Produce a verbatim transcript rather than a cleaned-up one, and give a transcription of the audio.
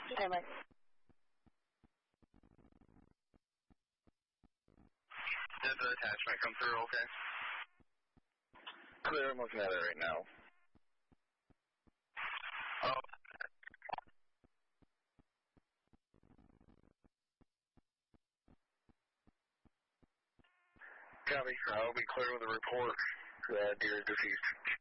Stanley. Did the attachment come through okay? Clear, I'm looking at it right now. Oh. Copy. I'll be clear with a report that deer is deceased.